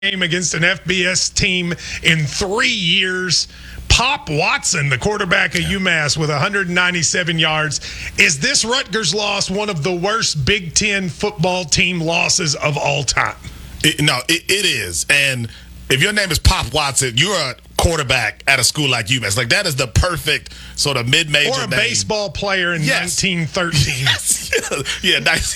game against an FBS team in 3 years. Pop Watson, the quarterback of UMass, with 197 yards. Is this Rutgers loss one of the worst Big Ten football team losses of all time? It is. And if your name is Pop Watson, you're a quarterback at a school like UMass. Like, that is the perfect sort of mid-major Or a name. Baseball player in 1913. Yes. Yeah,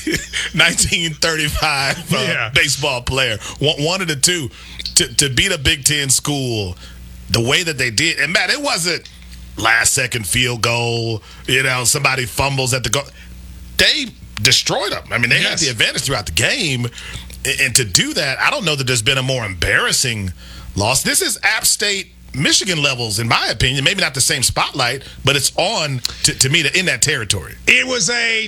1935 baseball player. One of the two. To beat a Big Ten school the way that they did. And, Matt, it wasn't last-second field goal, somebody fumbles at the goal. They destroyed them. I mean, they had the advantage throughout the game. And to do that, I don't know that there's been a more embarrassing loss. This is App State, Michigan levels, in my opinion. Maybe not the same spotlight, but it's on, to me, in that territory. It was a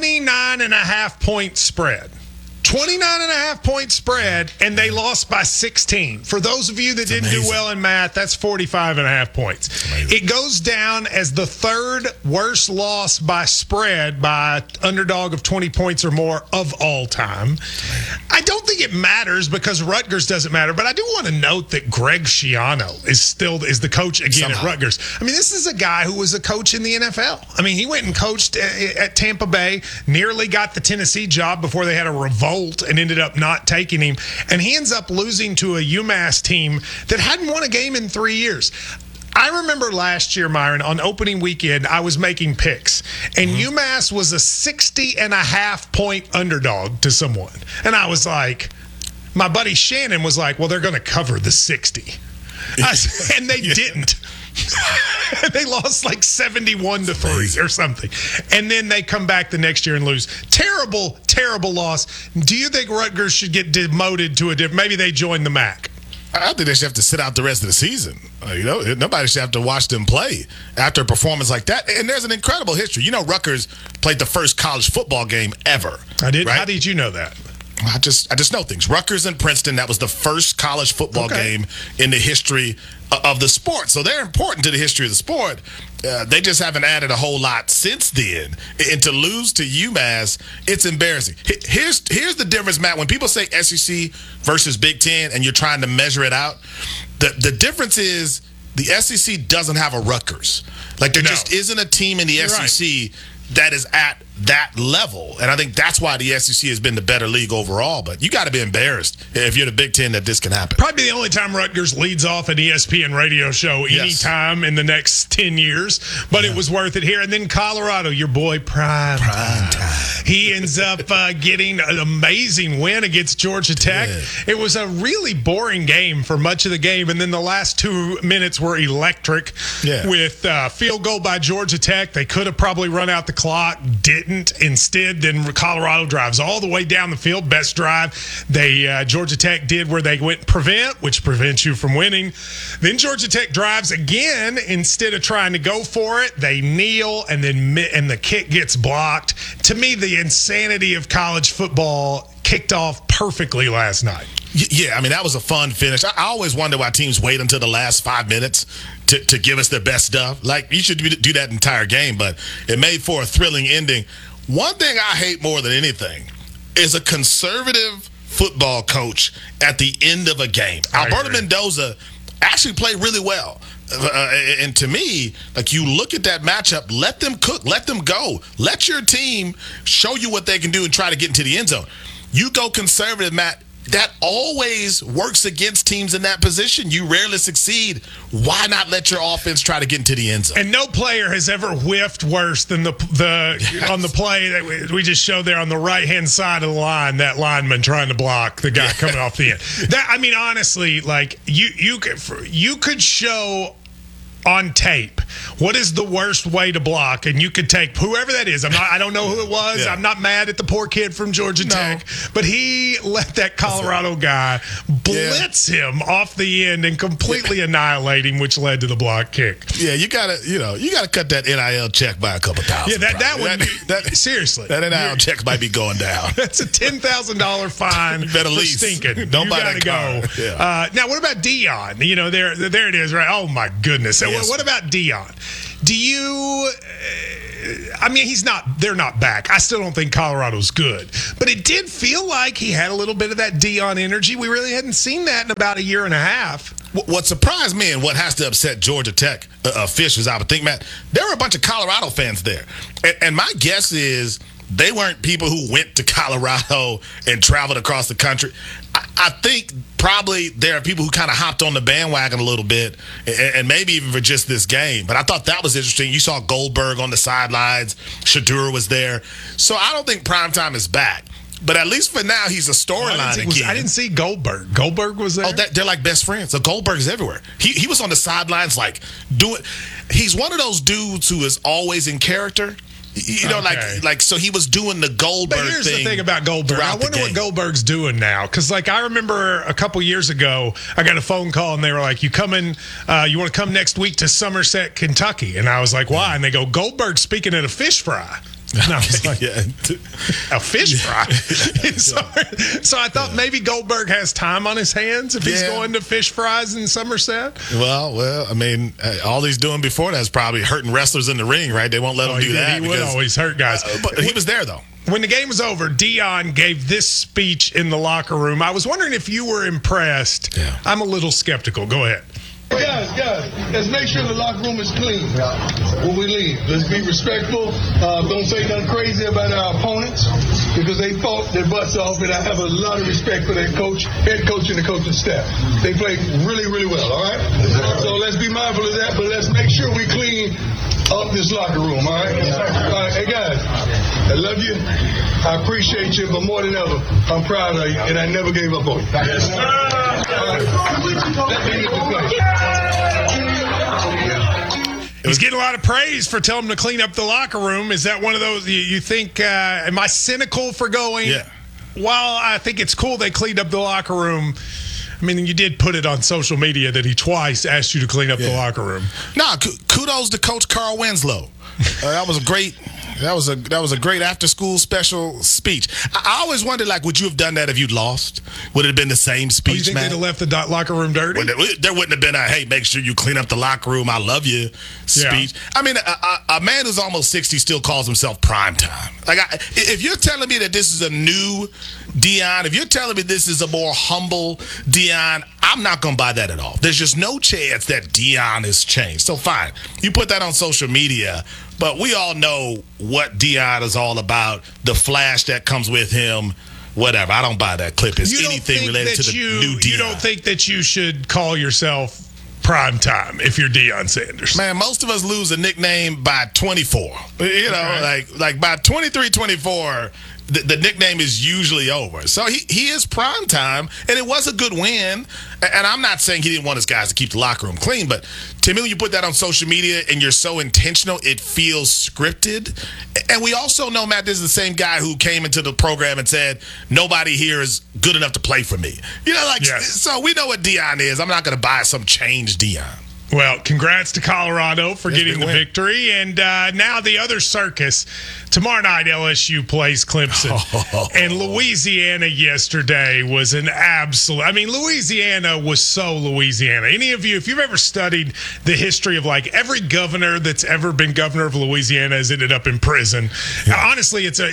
29.5-point spread. 29.5-point spread, and they lost by 16. For those of you that didn't do well in math, that's 45.5 points. It goes down as the third worst loss by spread by underdog of 20 points or more of all time. I don't think it matters because Rutgers doesn't matter, but I do want to note that Greg Schiano is the coach again at Rutgers. I mean, this is a guy who was a coach in the NFL. I mean, he went and coached at Tampa Bay, nearly got the Tennessee job before they had a revolt and ended up not taking him. And he ends up losing to a UMass team that hadn't won a game in 3 years. I remember last year, Myron, on opening weekend, I was making picks, and UMass was a 60.5-point underdog to someone. And I was like, my buddy Shannon was like, well, they're going to cover the 60. And they didn't. They lost like 71-3 or something. And then they come back the next year and lose. Terrible, terrible loss. Do you think Rutgers should get demoted to a different? Maybe they join the MAC. I think they should have to sit out the rest of the season. Nobody should have to watch them play after a performance like that. And there's an incredible history. Rutgers played the first college football game ever. I did. Right? How did you know that? I just know things. Rutgers and Princeton, that was the first college football game in the history of the sport. So they're important to the history of the sport. They just haven't added a whole lot since then. And to lose to UMass, it's embarrassing. Here's the difference, Matt. When people say SEC versus Big Ten and you're trying to measure it out, the difference is the SEC doesn't have a Rutgers. Like, there just isn't a team in the SEC that is at that level. And I think that's why the SEC has been the better league overall. But you got to be embarrassed if you're the Big Ten that this can happen. Probably the only time Rutgers leads off an ESPN radio show anytime in the next 10 years. But it was worth it here. And then Colorado, your boy, Prime time. He ends up getting an amazing win against Georgia Tech. Yeah. It was a really boring game for much of the game. And then the last 2 minutes were electric with field goal by Georgia Tech. They could have probably run out the clock, didn't. Instead, then Colorado drives all the way down the field. Best drive Georgia Tech did, where they went prevent, which prevents you from winning. Then Georgia Tech drives again. Instead of trying to go for it, they kneel, and the kick gets blocked. To me, the insanity of college football kicked off perfectly last night. Yeah, I mean, that was a fun finish. I always wonder why teams wait until the last 5 minutes to give us their best stuff. Like, you should do that entire game, but it made for a thrilling ending. One thing I hate more than anything is a conservative football coach at the end of a game. Alberto Mendoza actually played really well. And to me, like, you look at that matchup, let them cook, let them go. Let your team show you what they can do and try to get into the end zone. You go conservative, Matt. That always works against teams in that position. You rarely succeed. Why not let your offense try to get into the end zone? And no player has ever whiffed worse than on the play that we just showed there on the right-hand side of the line, that lineman trying to block the guy coming off the end. I mean, honestly, like, you could show on tape what is the worst way to block, and you could take whoever that is. I don't know who it was. I'm not mad at the poor kid from Georgia Tech, but he let that Colorado guy blitz him off the end and completely annihilate him, which led to the block kick. Yeah, you gotta cut that NIL check by a couple thousand. Yeah, that one. Seriously, that NIL check might be going down. That's a $10,000 fine. You better lease. Stinking. Don't buy that car. Go. Yeah. Now, what about Dion? There it is, right? Oh my goodness. Yes. What about Deion? Do you? I mean, they're not back. I still don't think Colorado's good, but it did feel like he had a little bit of that Deion energy. We really hadn't seen that in about a year and a half. What surprised me and what has to upset Georgia Tech officials, I would think, Matt, there were a bunch of Colorado fans there. And my guess is they weren't people who went to Colorado and traveled across the country. I think probably there are people who kind of hopped on the bandwagon a little bit and maybe even for just this game. But I thought that was interesting. You saw Goldberg on the sidelines. Shadur was there. So I don't think primetime is back. But at least for now, he's a storyline again. I didn't see Goldberg. Goldberg was there? Oh, they're like best friends. So Goldberg's everywhere. He was on the sidelines like doing. He's one of those dudes who is always in character. You know, like so he was doing the Goldberg thing. But here's the thing about Goldberg. I wonder what Goldberg's doing now. Because, like, I remember a couple years ago, I got a phone call, and they were like, you want to come next week to Somerset, Kentucky? And I was like, why? And they go, Goldberg's speaking at a fish fry. And I was like, a fish fry? So I thought maybe Goldberg has time on his hands if he's going to fish fries in Somerset. Well, I mean, all he's doing before that is probably hurting wrestlers in the ring, right? They won't let him do that. He would always hurt guys. But he was there, though. When the game was over, Deion gave this speech in the locker room. I was wondering if you were impressed. Yeah. I'm a little skeptical. Go ahead. Guys, let's make sure the locker room is clean when we leave. Let's be respectful. Don't say nothing crazy about our opponents because they fought their butts off, and I have a lot of respect for that head coach, and the coaching staff. They played really, really well, all right? So let's be mindful of that, but let's make sure we clean up this locker room, all right? All right, hey, guys, I love you. I appreciate you, but more than ever, I'm proud of you, and I never gave up on you. Yes, sir. Let me get the play. He's getting a lot of praise for telling him to clean up the locker room. Is that one of those you think, am I cynical for going, well, I think it's cool they cleaned up the locker room. I mean, you did put it on social media that he twice asked you to clean up the locker room. Nah, kudos to Coach Carl Winslow. That was a great. That was a great after-school special speech. I always wondered, like, would you have done that if you'd lost? Would it have been the same speech, you think they'd have left the locker room dirty? There wouldn't have been a, hey, make sure you clean up the locker room, I love you speech. Yeah. I mean, a man who's almost 60 still calls himself primetime. Like, if you're telling me that this is a new Deion, if you're telling me this is a more humble Deion, I'm not going to buy that at all. There's just no chance that Deion has changed. So, fine, you put that on social media, but we all know what Deion is all about, the flash that comes with him, whatever. I don't buy that clip. It's anything related to the new Deion. You don't think that you should call yourself prime time if you're Deion Sanders? Man, most of us lose a nickname by 24. You know, like by 23, 24, the nickname is usually over. So he is prime time, and it was a good win. And I'm not saying he didn't want his guys to keep the locker room clean, but to me, when you put that on social media and you're so intentional, it feels scripted. And we also know, Matt, this is the same guy who came into the program and said, nobody here is good enough to play for me. You know, like, so we know what Deion is. I'm not going to buy some changed Deion. Well, congrats to Colorado for getting the victory. And now the other circus. Tomorrow night, LSU plays Clemson. And Louisiana yesterday was an absolute. I mean, Louisiana was so Louisiana. Any of you, if you've ever studied the history of, like, every governor that's ever been governor of Louisiana has ended up in prison. Yeah. Honestly, it's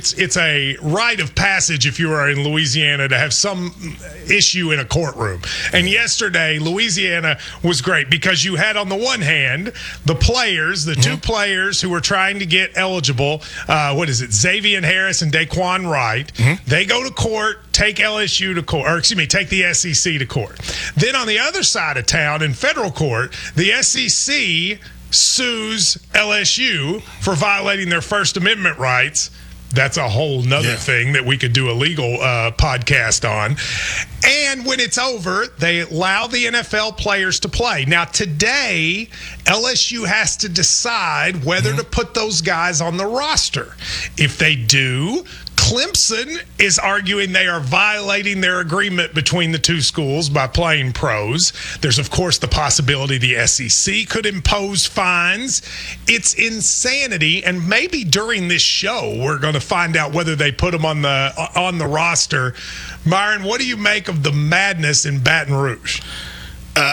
a rite of passage if you are in Louisiana to have some issue in a courtroom. And yesterday, Louisiana was great because you had on the one hand the players, the two players who were trying to get eligible. Xavier Harris and Daquan Wright. They go to court, take LSU to court, or excuse me, take the SEC to court. Then on the other side of town in federal court, the SEC sues LSU for violating their First Amendment rights. That's a whole nother thing that we could do a legal podcast on. And when it's over, they allow the NFL players to play. Now, today, LSU has to decide whether to put those guys on the roster. If they do, Clemson is arguing they are violating their agreement between the two schools by playing pros. There's, of course, the possibility the SEC could impose fines. It's insanity, and maybe during this show we're going to find out whether they put them on the roster. Myron, what do you make of the madness in Baton Rouge?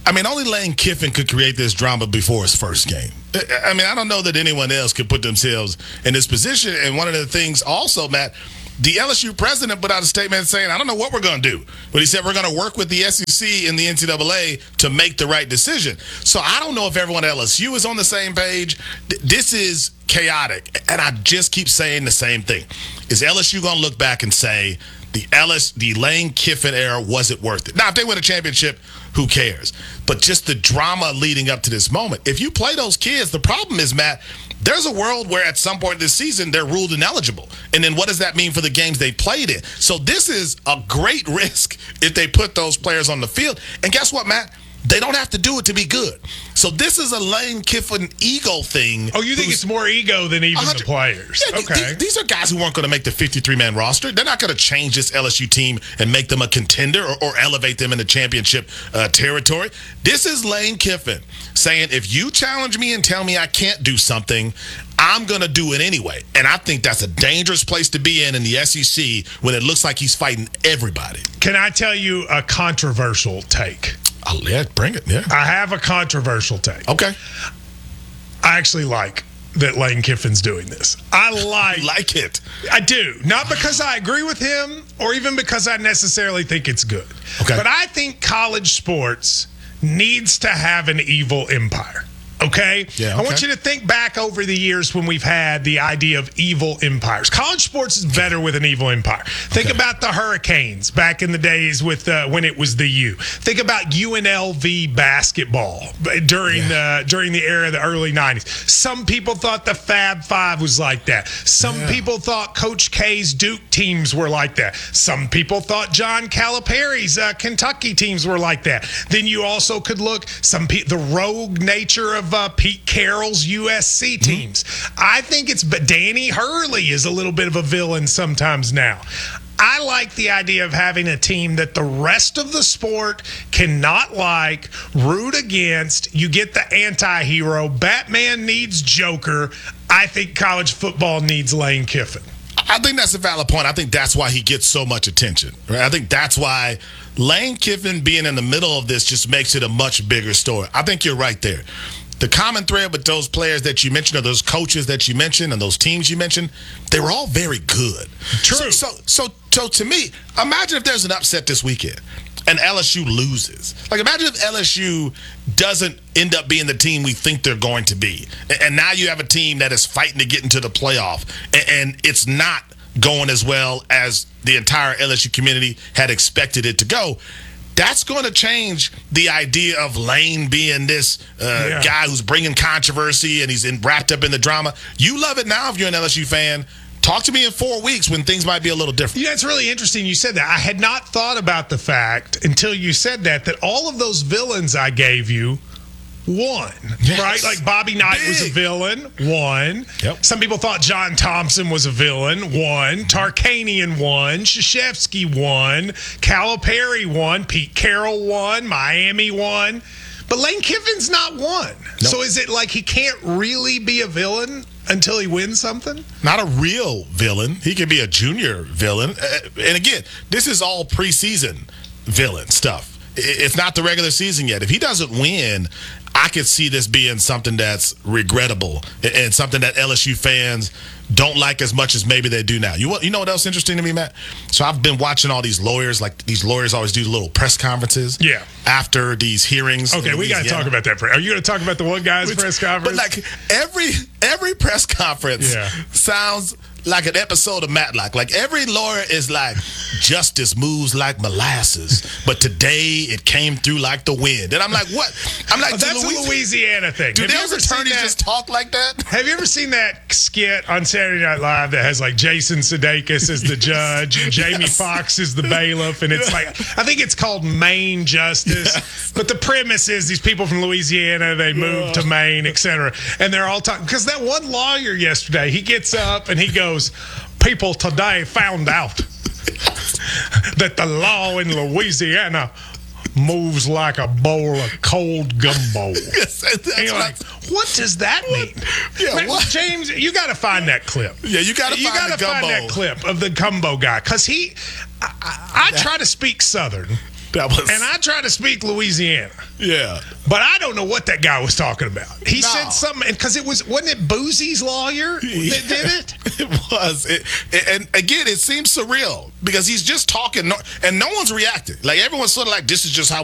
I mean, only Lane Kiffin could create this drama before his first game. I mean, I don't know that anyone else could put themselves in this position. And one of the things also, Matt, the LSU president put out a statement saying, I don't know what we're going to do. But he said we're going to work with the SEC and the NCAA to make the right decision. So I don't know if everyone at LSU is on the same page. This is chaotic. And I just keep saying the same thing. Is LSU going to look back and say, the Lane Kiffin era wasn't worth it? Now, if they win a championship, who cares? But just the drama leading up to this moment. If you play those kids, the problem is, Matt, there's a world where at some point this season they're ruled ineligible. And then what does that mean for the games they played in? So this is a great risk if they put those players on the field. And guess what, Matt? They don't have to do it to be good. So this is a Lane Kiffin ego thing. Oh, you think it's more ego than even the players? Yeah, okay. These are guys who weren't going to make the 53-man roster. They're not going to change this LSU team and make them a contender or elevate them into championship territory. This is Lane Kiffin saying, if you challenge me and tell me I can't do something, I'm going to do it anyway. And I think that's a dangerous place to be in the SEC when it looks like he's fighting everybody. Can I tell you a controversial take? Oh, yeah, bring it. Yeah. I have a controversial take. Okay. I actually like that Lane Kiffin's doing this. I like it. I do. Not because I agree with him or even because I necessarily think it's good. Okay. But I think college sports needs to have an evil empire. Okay? Yeah, okay. I want you to think back over the years when we've had the idea of evil empires. College sports is better with an evil empire. Think about the Hurricanes back in the days with when it was the U. Think about UNLV basketball during the era of the early 90s. Some people thought the Fab Five was like that. Some people thought Coach K's Duke teams were like that. Some people thought John Calipari's Kentucky teams were like that. Then you also could look the rogue nature of Pete Carroll's USC teams. I think but Danny Hurley is a little bit of a villain sometimes now. I like the idea of having a team that the rest of the sport cannot like, root against. You get the anti-hero. Batman needs Joker. I think college football needs Lane Kiffin. I think that's a valid point. I think that's why he gets so much attention. Right? I think that's why Lane Kiffin being in the middle of this just makes it a much bigger story. I think you're right there. The common thread with those players that you mentioned, or those coaches that you mentioned, and those teams you mentioned, they were all very good. True. So to me, imagine if there's an upset this weekend and LSU loses. Like, imagine if LSU doesn't end up being the team we think they're going to be. And now you have a team that is fighting to get into the playoff, and it's not going as well as the entire LSU community had expected it to go. That's going to change the idea of Lane being this guy who's bringing controversy and he's wrapped up in the drama. You love it now if you're an LSU fan. Talk to me in 4 weeks when things might be a little different. Yeah, it's really interesting you said that. I had not thought about the fact until you said that all of those villains I gave you won, right? Like Bobby Knight was a villain, won. Yep. Some people thought John Thompson was a villain, won. Tarkanian won. Krzyzewski won. Calipari won. Pete Carroll won. Miami won. But Lane Kiffin's not one. Nope. So is it like he can't really be a villain until he wins something? Not a real villain. He could be a junior villain. And again, this is all preseason villain stuff. It's not the regular season yet. If he doesn't win, I could see this being something that's regrettable and something that LSU fans don't like as much as maybe they do now. You know what else is interesting to me, Matt? So I've been watching all these lawyers. Like, these lawyers always do little press conferences after these hearings. Okay, we got to talk about that. Are you going to talk about the one guy's press conference? But like every press conference sounds like an episode of Matlock. Like, every lawyer is like, justice moves like molasses, but today it came through like the wind. And I'm like, what? I'm like, that's a Louisiana thing. Do those attorneys just talk like that? Have you ever seen that skit on Saturday Night Live that has like Jason Sudeikis as the judge and Jamie Foxx as the bailiff? And it's like, I think it's called Maine Justice. But the premise is these people from Louisiana, they moved to Maine, etc. And they're all talking. Because that one lawyer yesterday, he gets up and he goes, people today found out that the law in Louisiana moves like a bowl of cold gumbo. Yes, and you're like, what does that mean? Yeah, Man, James, you got to find that clip. Yeah, you got to find that clip of the gumbo guy. Because I try to speak Southern. That was, and I try to speak Louisiana. Yeah. But I don't know what that guy was talking about. He No. said something, because wasn't it Boosie's lawyer that did it? It was. And again, it seems surreal because he's just talking, and no one's reacting. Like, everyone's sort of like, this is just how